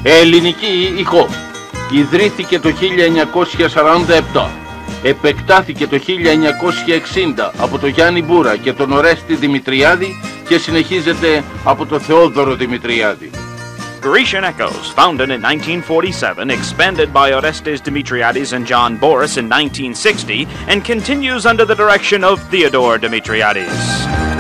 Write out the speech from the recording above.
Ελληνική ηχό. Ιδρύθηκε το 1947. Επεκτάθηκε το 1960 από τον Γιάννη Μπούρα και τον Ορέστη Δημητριάδη και συνεχίζεται από τον Θεόδωρο Δημητριάδη. Grecian Echoes, founded in 1947, expanded by Orestes Dimitriadis and John Boris in 1960, and continues under the direction of Theodore Dimitriadis.